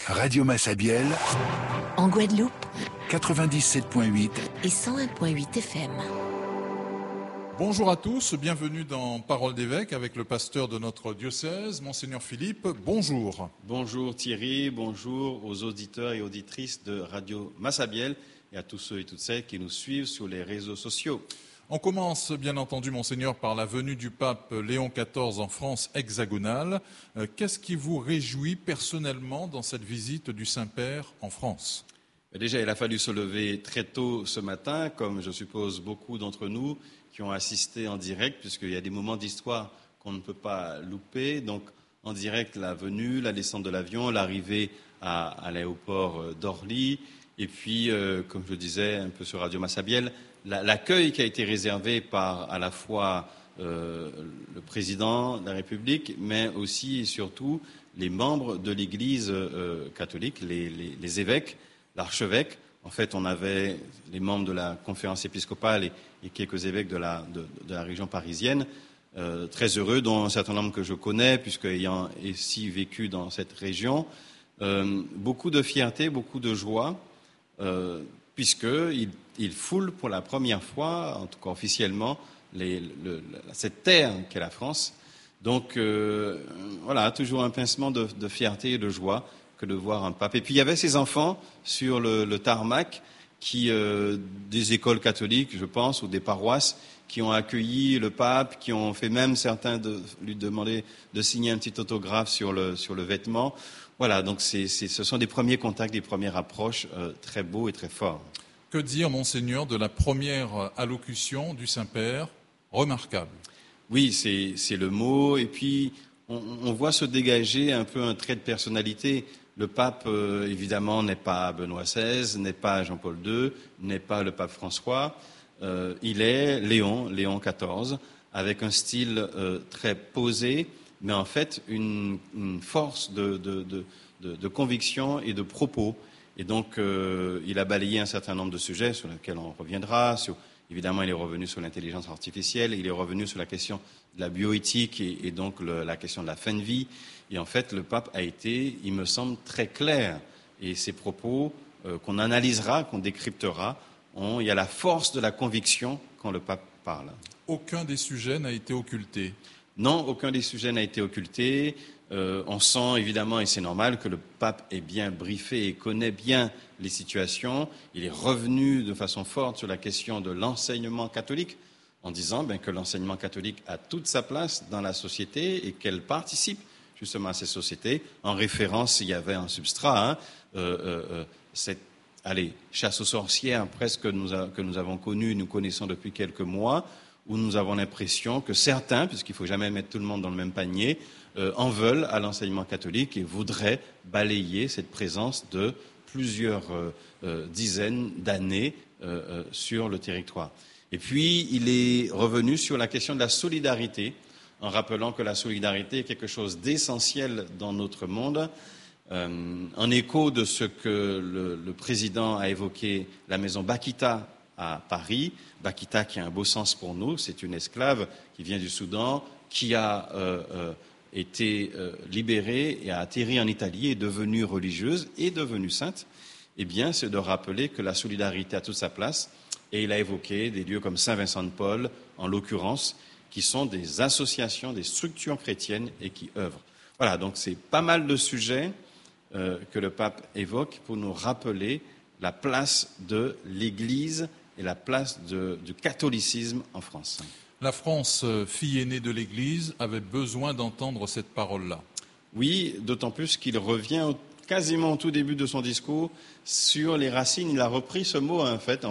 Radio Massabielle, en Guadeloupe, 97.8 et 101.8 FM. Bonjour à tous, bienvenue dans Parole d'évêque avec le pasteur de notre diocèse, Monseigneur Philippe. Bonjour. Bonjour Thierry, bonjour aux auditeurs et auditrices de Radio Massabielle et à tous ceux et toutes celles qui nous suivent sur les réseaux sociaux. On commence bien entendu, Monseigneur, par la venue du pape Léon XIV en France hexagonale. Qu'est-ce qui vous réjouit personnellement dans cette visite du Saint-Père en France ? Déjà, il a fallu se lever très tôt ce matin, comme je suppose beaucoup d'entre nous qui ont assisté en direct, puisqu'il y a des moments d'histoire qu'on ne peut pas louper. Donc, en direct, la venue, la descente de l'avion, l'arrivée à l'aéroport d'Orly, et puis, comme je le disais un peu sur Radio Massabielle, l'accueil qui a été réservé par à la fois le président de la République, mais aussi et surtout les membres de l'Église catholique, les évêques, l'archevêque. En fait, on avait les membres de la conférence épiscopale et quelques évêques de la région parisienne, très heureux, dont un certain nombre que je connais, puisqu'ayant ici vécu dans cette région. Beaucoup de fierté, beaucoup de joie, puisqu'il foule pour la première fois, en tout cas officiellement, cette terre qu'est la France. Donc, voilà, toujours un pincement de fierté et de joie que de voir un pape. Et puis il y avait ces enfants sur le tarmac, des écoles catholiques, je pense, ou des paroisses, qui ont accueilli le pape, qui ont fait même certains lui demander de signer un petit autographe sur le vêtement. Voilà, donc ce sont des premiers contacts, des premières approches très beaux et très forts. Que dire, Monseigneur, de la première allocution du Saint-Père ? Remarquable. Oui, c'est le mot. Et puis, on voit se dégager un peu un trait de personnalité. Le pape, évidemment, n'est pas Benoît XVI, n'est pas Jean-Paul II, n'est pas le pape François. Il est Léon XIV, avec un style très posé, mais en fait une force de conviction et de propos. Et donc, il a balayé un certain nombre de sujets sur lesquels on reviendra. Évidemment, il est revenu sur l'intelligence artificielle, il est revenu sur la question de la bioéthique et donc la question de la fin de vie. Et en fait, le pape a été, il me semble, très clair. Et ses propos, qu'on analysera, qu'on décryptera, il y a la force de la conviction quand le pape parle. Aucun des sujets n'a été occulté. Non, aucun des sujets n'a été occulté. On sent évidemment, et c'est normal, que le pape est bien briefé et connaît bien les situations. Il est revenu de façon forte sur la question de l'enseignement catholique, en disant que l'enseignement catholique a toute sa place dans la société et qu'elle participe justement à ces sociétés. En référence, il y avait un substrat, cette chasse aux sorcières presque que nous avons connue, nous connaissons depuis quelques mois, où nous avons l'impression que certains, puisqu'il ne faut jamais mettre tout le monde dans le même panier, en veulent à l'enseignement catholique et voudraient balayer cette présence de plusieurs dizaines d'années sur le territoire. Et puis, il est revenu sur la question de la solidarité, en rappelant que la solidarité est quelque chose d'essentiel dans notre monde. En écho de ce que le président a évoqué, la maison Bakita à Paris, Bakita qui a un beau sens pour nous, c'est une esclave qui vient du Soudan, qui a été libérée et a atterri en Italie, est devenue religieuse et devenue sainte. Eh bien, c'est de rappeler que la solidarité a toute sa place. Et il a évoqué des lieux comme Saint-Vincent-de-Paul, en l'occurrence, qui sont des associations, des structures chrétiennes et qui œuvrent. Voilà, donc c'est pas mal de sujets que le pape évoque pour nous rappeler la place de l'Église et la place du catholicisme en France. La France, fille aînée de l'Église, avait besoin d'entendre cette parole-là. Oui, d'autant plus qu'il revient quasiment au tout début de son discours sur les racines. Il a repris ce mot, en fait,